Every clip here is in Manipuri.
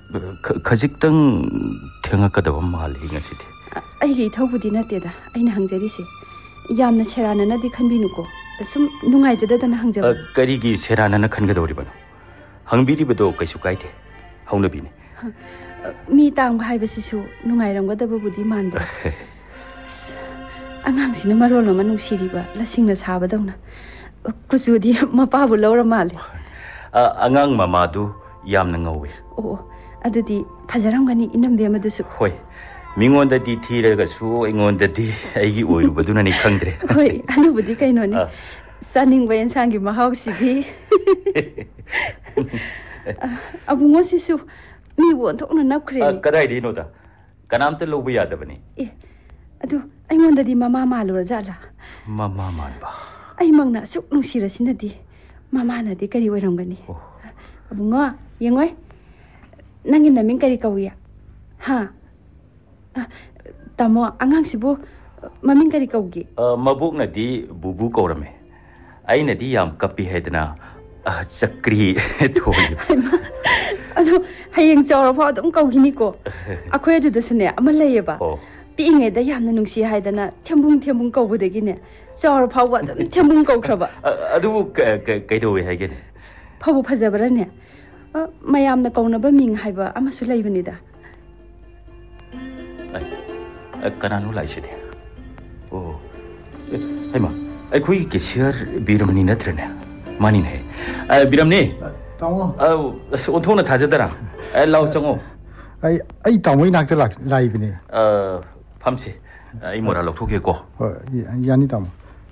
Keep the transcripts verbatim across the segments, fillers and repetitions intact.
खजिक्तंग थेंगकदब माली ngasidi ꯑꯩꯒꯤ ꯏꯊꯧꯕꯨꯗꯤ ꯅꯠꯇꯦꯗ ꯑꯩꯅ ꯍꯪꯖꯔꯤꯁꯦ ꯌꯥꯝꯅ ꯁꯦꯔꯥꯅꯅꯗꯤ ꯈꯟꯕꯤꯅꯨꯀꯣ ꯁꯨꯝ ꯅꯨꯡꯉꯥꯏꯖꯗꯗꯅ ꯍꯪꯖꯕ ꯀꯔꯤꯒꯤ ꯁꯦꯔꯥꯅꯅ ꯈꯟꯒꯗꯧꯔꯤꯕꯅꯣ ꯍꯪꯕꯤꯔꯤꯕꯗꯣ ꯀꯩꯁꯨ ꯀꯥꯏꯗꯦ ꯍꯧꯅꯕꯤꯅꯤ ꯃꯤ ꯇꯥꯡꯕ ꯍꯥꯏꯕꯁꯤꯁꯨ ꯅꯨꯡꯉꯥꯏꯔꯝꯒꯗꯕꯕꯨꯗꯤ ꯃꯥꯟꯗꯦ ꯑꯉꯥꯡꯁꯤꯅ ꯃꯔꯣꯜ ꯑꯃ ꯅꯨꯡꯁꯤꯔꯤꯕ ꯂꯁꯤꯡꯅ ꯁꯥꯕꯗꯧꯅ ꯀꯨꯆꯨꯗꯤ ꯃꯄꯥꯕꯨ ꯂꯧꯔ ꯃꯥꯜꯂꯦ ꯑꯉꯥꯡ ꯃꯃꯥꯗꯨ ꯌꯥꯝꯅ ꯉꯧꯋꯦ ꯑꯣ ꯑꯗꯨꯗꯤ ꯐꯖꯔꯝꯒꯅꯤ ꯏꯅꯝꯕꯤ ꯑꯃꯗꯨꯁꯨ ꯍꯣꯏ ꯃꯤꯉꯣꯟꯗꯗꯤ ꯊꯤꯔꯒꯁꯨ ꯑꯩꯉꯣꯟꯗꯗꯤ ꯑꯩꯒꯤ ꯑꯣꯏꯔꯨꯕꯗꯨꯅꯅꯤ ꯈꯪꯗ꯭ꯔꯦ ꯍꯣꯏ ꯑꯗꯨꯕꯨꯗꯤ ꯀꯩꯅꯣꯅꯤ ꯆꯥꯅꯤꯡꯕ ꯌꯦꯟꯁꯥꯡꯒꯤ ꯃꯍꯥꯎꯁꯤꯗꯤ ꯑꯕꯨꯡꯉꯣꯁꯤꯁꯨ ꯃꯤꯕꯨ ꯑꯣꯟꯊꯣꯛꯅ ꯅꯞꯈ꯭ꯔꯦꯅꯦ ꯀꯗꯥꯏꯗꯩꯅꯣꯗ ꯀꯅꯥꯝꯇ ꯂꯧꯕ ꯌꯥꯗꯕꯅꯤ ꯑꯦ ꯑꯗꯨ ꯑꯩꯉꯣꯟꯗꯗꯤ ꯃꯃꯥ ꯃꯥꯜꯂꯨꯔꯖꯥꯠꯂꯥ ꯃꯃꯥ ꯃꯥꯟꯕ ꯑꯩꯃꯛꯅ ꯑꯁꯨꯛ ꯅꯨꯡꯁꯤꯔꯁꯤꯅꯗꯤ ꯃꯃꯥꯅꯗꯤ ꯀꯔꯤ ꯑꯣꯏꯔꯝꯒꯅꯤ ꯑꯕꯨꯡꯉꯣ ꯌꯦꯡꯉꯣꯏ ꯅꯪꯒꯤ नमिंग करी कौया हाँ तमो अंगांग सिबो ममिंग करी कौगी मबुक नदी बुबू कौरमे आई नदी याम कपी है इतना चक्री थोड़ी अदो हयेंग चौरा फा अदुम कौगिनी को अखोय अदुदसुने अमा लैयेबा पिंगे दा यामना नुंसी हायदना थेंबुंग थेंबुंग कौबदगिने चौरा फाव अदुम थेंबुंग कौख्रबा अदु कैदोवे हायगेने फाबु फजबरने मयामना कौनबा मिंग हायबा अमासु लैबनिदा कनानु लाइसिदे ओ हैमा अखोई केशियर बिरमनी नथ्रने मानि ने बिरमनी तामो ओंथोना थाजदरा लाव चंगो आई आई तामोई नाक्ते लाइबने अ फमसे आई मोरा लौथोके को यानी तामो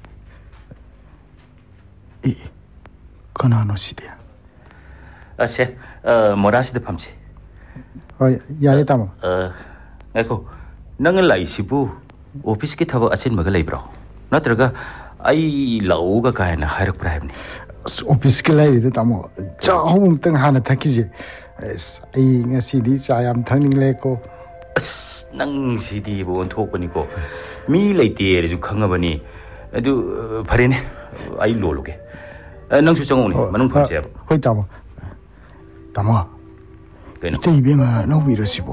ए कनानो सिदे असे मोरासिदे फमसे होय यानी तामो अ ngako nang laisibu office ki thaba asin maga leibro natraga ai lauga kaina hairak prahibni office ki lai de tamo chahum tang hana thakije ai ngasi di cha yam thangning le ko nang sidi bo on thokpani ko mi leite re ju khangabani adu pharene ai loluge nang su changoni manung phamse hoi tamo tamo kaino tei be ma no bi rasibo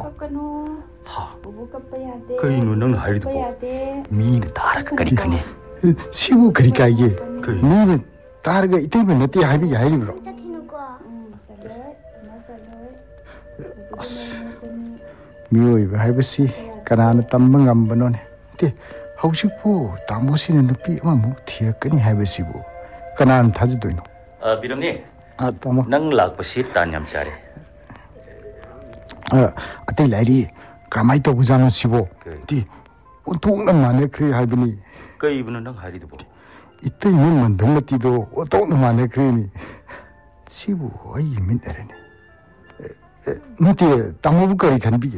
कहीं नु नंग हाइड तो मीन तारक करी कने सिबु करी काइगे मीन तारग इते में नती हाइबी हाइली ब्रो मियोय हाइबसी कनान तम्ब ngambनोने ते हौसिपो तामोसिन नुपी अमा मु थिरकनी हाइबसीबु कनान थाजदोइनो अ बिरमने आ तमो नंग लाकपसी तान्याम चारे अ अते लाइरी कमाई तो बुझानो सिबो ती उतोंग न माने खै हाइबनी कई बनो नंग हारि दबो इतै मन मंदमती दो उतोंग न माने खैनी सिबो आई मिन अरेने नती तमबु करी खनबिगे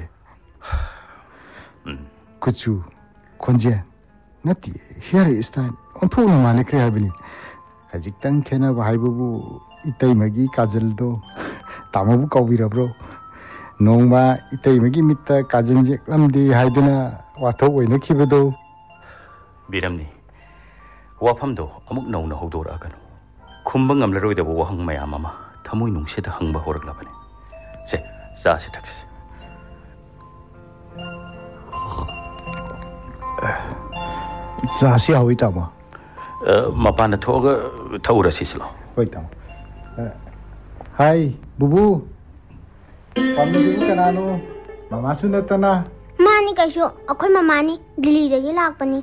कुछु खोंजे नती हेयर स्टाइल उतोंग न माने खै हाइबनी हजिक्तंग खेना हाइबु इतै मगी काजल दो तमबु कौबिरब्रो नोंबा इतै मगी मित्ता काजंजे लमदी हाइदना वाथो ओइनो खिबदो बिरमनी वाफमदो अमुक नौना हौदोरागनो खुंबा ngamlaroidabo wahang mayam ama thamoi nungseda hangba horaklabane se sa se taksi sa si hawi tama mapana thoga thaura sislo hoi tama hai bubu पामदुबु कनानो ममासु नतना मानी कैसो अखोय ममानी दिल्ली दगी लाकपनी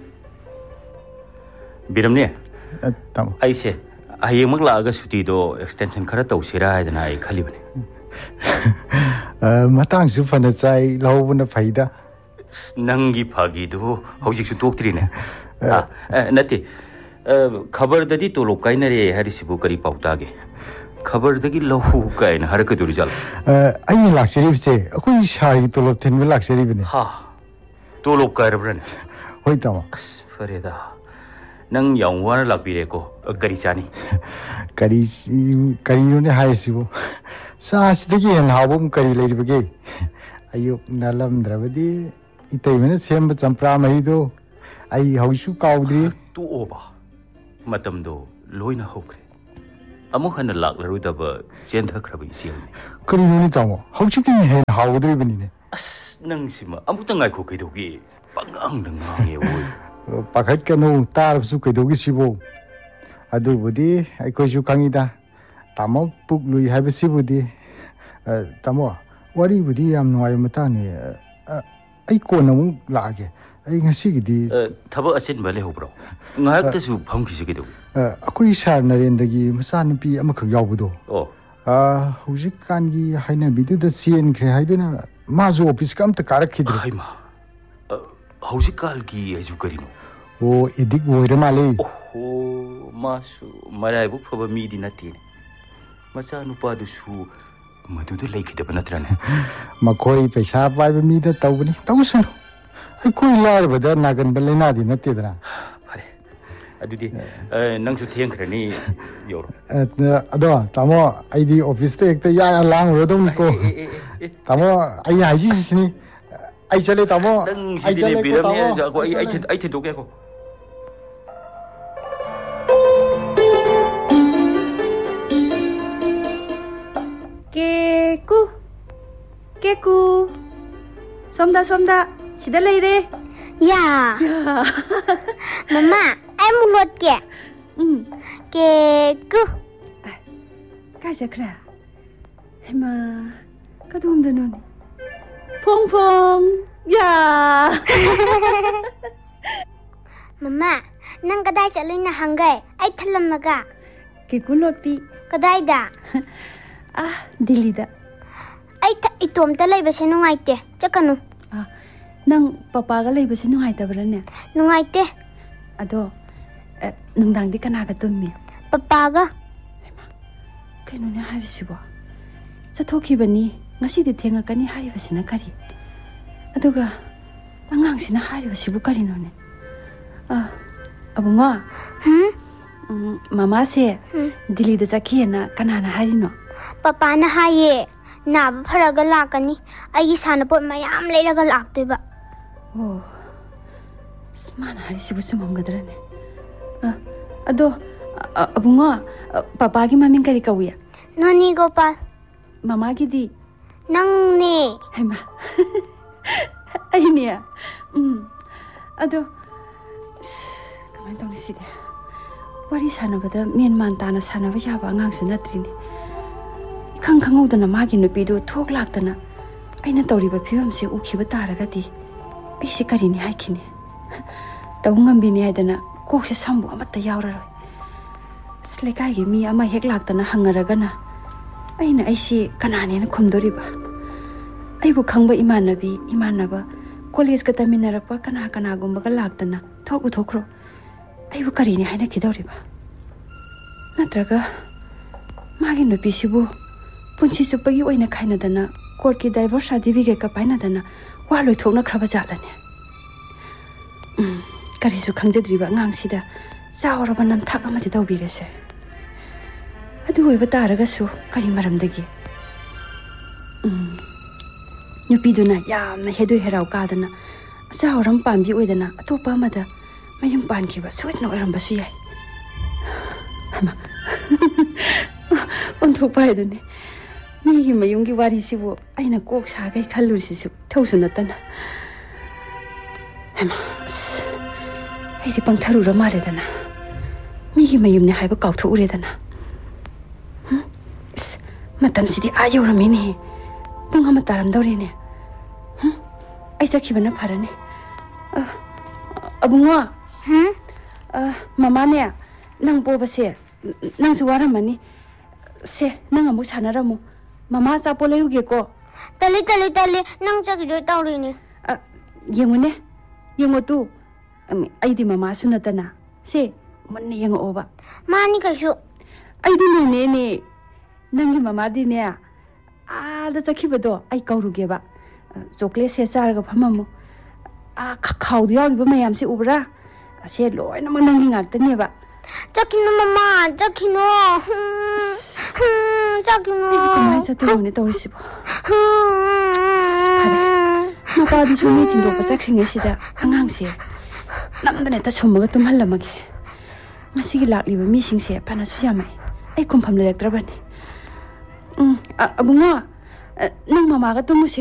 बिरमने तम आइसे हयेमक लागा सुटी दो एक्सटेंशन खरा तौसिरा हायदना आई खलिबने मतांग सु फन चाइ लौबना फाइदा नंगी फागी दो हौजिक सु तोक्त्रिने नते खबर ददी तो लोक काइनरे हरिसिबु करी पाउतागे खबर दगी लहु काइन हरक दुरी जल आई लाक्चरी से अकोई शाही तोलब थेन में लाक्चरी बने हा तोलब कायर ब्रन होई तमा फरेदा नंग याववान लाकबिरे को करी चानी करी करी ने हायसिबो सास दगी हन हाबम करी लेरिबगे अयो नलम द्रवदी इतै मेने सेम चंप्रा महीदो आई हौसु काउद्री तू ओबा मतम दो लोइना होक्रे ꯑꯃꯨꯛ ꯍꯟꯅ ꯂꯥꯛꯂꯔꯣꯏꯗꯕ ꯆꯦꯟꯊꯈ꯭ꯔꯕ ꯏꯆꯦꯜꯅꯤ ꯀꯔꯤꯅꯣꯅꯦ ꯇꯥꯃꯣ ꯍꯧꯖꯤꯛꯇꯤ ꯍꯦꯟꯅ ꯍꯥꯎꯒꯗꯧꯔꯤꯕꯅꯤꯅꯦ ꯑꯁ ꯅꯪꯁꯤꯃ ꯑꯃꯨꯛꯇ ꯉꯥꯏꯈꯣ ꯀꯩꯗꯧꯒꯦ ꯄꯪꯉꯥꯡꯗ ꯉꯥꯡꯉꯦ ꯑꯣꯏ ꯄꯥꯈꯠꯀꯅꯨ ꯇꯥꯔꯕꯁꯨ ꯀꯩꯗꯧꯒꯦ ꯁꯤꯕꯣ ꯑꯗꯨꯕꯨꯗꯤ ꯑꯩꯈꯣꯏꯁꯨ ꯈꯪꯉꯤꯗ ꯇꯥꯃꯣ ꯄꯨꯛꯂꯨꯏ ꯍꯥꯏꯕꯁꯤꯕꯨꯗꯤ ꯇꯥꯃꯣ ꯋꯥꯔꯤꯕꯨꯗꯤ ꯌꯥꯝ ꯅꯨꯡꯉꯥꯏꯕ ꯃꯇꯥꯡꯅꯤ ꯑꯩ ꯀꯣꯟꯅ ꯑꯃꯨꯛ ꯂꯥꯛꯑꯒꯦ ꯑꯩ ꯉꯁꯤꯒꯤꯗꯤ ꯊꯕꯛ ꯑꯆꯤꯟꯕ ꯂꯩꯍꯧꯕ꯭ꯔꯣ ꯉꯥꯏꯍꯥꯛꯇꯁꯨ ꯐꯝꯈꯤꯁꯤ ꯀꯩꯗꯧꯒꯦ ꯑꯩꯈꯣꯏ ꯁꯥꯔ ꯅꯔꯦꯟꯗꯒꯤ ꯃꯆꯥꯅꯨꯄꯤ ꯑꯃꯈꯛ ꯌꯥꯎꯕꯗꯣ ꯑꯣ ꯍꯧꯖꯤꯛꯀꯥꯟꯒꯤ ꯍꯩꯅꯕꯤꯗꯨꯗ ꯆꯦꯟꯈ꯭ꯔꯦ ꯍꯥꯏꯗꯨꯅ ꯃꯥꯁꯨ ꯑꯣꯐꯤꯁꯀ ꯑꯝꯇ ꯀꯥꯔꯛꯈꯤꯗ꯭ꯔꯦ ꯍꯩꯃꯥ ꯍꯧꯖꯤꯛꯀꯥꯟꯒꯤ ꯑꯩꯁꯨ ꯀꯔꯤꯅꯣ ꯑꯣ ꯑꯦꯗꯤꯛ ꯑꯣꯏꯔ ꯃꯥꯜꯂꯦ ꯑꯣꯍꯣ ꯃꯥꯁꯨ ꯃꯔꯥꯏꯕꯛ ꯐꯕ ꯃꯤꯗꯤ ꯅꯠꯇꯦꯅꯦ ꯃꯆꯥꯅꯨꯄꯥꯗꯨꯁꯨ ꯃꯗꯨꯗ ꯂꯩꯈꯤꯗꯕ ꯅꯠꯇ꯭ꯔꯅꯦ ꯃꯈꯣꯏ ꯄꯩꯁꯥ ꯄꯥꯏꯕ ꯃꯤꯗ ꯇꯧꯕꯅꯤ ꯇꯧꯁꯅꯨ ꯑꯩꯈꯣꯏ ꯂꯥꯏꯔꯕꯗ ꯅꯥꯒꯟꯕ ꯂꯥꯏꯅꯥꯗꯤ ꯅꯠꯇꯦꯗꯅ ꯐꯔꯦ ꯑꯗꯨꯗꯤ ꯅꯪꯁꯨ ꯊꯦꯡꯈ꯭ꯔꯅꯤ ꯌꯧꯔꯣ ꯑꯗꯣ ꯇꯥꯃꯣ ꯑꯩꯗꯤ ꯑꯣꯐꯤꯁꯇ ꯍꯦꯛꯇ ꯌꯥ ꯂꯥꯡꯉꯨꯔꯗꯧꯅꯤꯀꯣ ꯇꯥꯃꯣ ꯑꯩꯅ ꯍꯥꯏꯖꯔꯤꯁꯤꯅꯤ ꯑꯩ ꯆꯠꯂꯦ ꯇꯥꯃꯣ ꯅꯪ ꯁꯤꯗꯤꯅꯦ ꯕꯤꯔꯝꯅꯤ ꯑꯩ ꯑꯩ ꯊꯤꯟꯗꯣꯛꯀꯦꯀꯣ Keku, Keku, somda somda, sida leire. Ya. Mama, ai mulot ke. Hmm. Keku. Kai sakra. Hema, kadum danon. Pong pong. Ya. Mama, nang kadai chalui na hangai, ai thalamaga. Keku lopi. Kadai da. Ah, Delhi da. Ai ta itom ta lay base nungai te. Chakanu. Ah, nang papa ga lay base nungai ta brane. Nungai te. Ado, nungdang di kana ga tummi. Papa ga. Kaino ne hari sibo. Chathoki bani, ngasi di thenga kani hari basina kari. Aduga, angang sina hari basibu kari no ne. Ah, abunga. Hmm? Mama se, Delhi da zakhi na kana na hari no. Papa na haye na pharaga lakani ai sanapot mayam leiraga lakteba oh smana hari sibu sumamgadrane ah ado abunga papa gi maming kari kawiya noni gopal mama gi di nang ne hema ai ne um ado kamai tong si de wari sanabada men man ta na sanaba yaba angang su natrini khang khangudana magi nupidu thok laktana aina tawriba phibam se ukhiba taragadi ai se karini haikini tawngam bini aidana kokse sambu amata yauraroi slekai gi mi ama hek laktana hangaragana aina aisi kanane na khumdoriba aibu khangba imanabi imanaba college ka taminarapa kana kana gumba ka laktana thok uthokro aibu karini haina khidoriba natraga magi nupi sibu punchi supagi oina khaina dana court ki divorce certificate ka paina dana wa loi thokna khraba jalane um kari su khangjadriba ngang sida chawra banam thak amadi tawbirese adu oiba taraga su kari maramdagi um nupi duna yamna hedoi herau ka dana chawram pambi oidana atopa amada mayum pankhiba suitna oiramba su yai hama onthok paidune Migi mayungi wari sibu aina kok sagai khallur sisu thausu natana hema ai di pangtharu ra male dana migi mayum ne haiba kauthu ure dana hm matam sidi ayo ra mini punga mataram dore ne hm ai sakhi bana pharane abunga hm mama ne nang boba se nang su waramani se nang amu sanaramu Mama sa pole ruge ko. Tali tali tali nang chaki do tawri ni. Ah, yengu ne. Yengu tu. Ami ai di mama sunatana. Se manne yengu oba. Mani kasu. Ai di ne ne. Nangi mama di ne. Ah, da chaki bado ai kauruge ba. Chocolate se sar ga phamamu. Ah, khau di yauri ba mayam se ubra. Se loi na mang nangi ngak tane ba. Chakino mama, chakino. Chakino. Ai kamai sa tu ne tawri sibo. Phare. Mapa di su ni thindo pa sakringe sida angang se. Namdane ta somaga tumhallamage. Masigi lakliba mi singse phana su yamai. ai kumpham lerek trabani um abungo nang mama ga tumu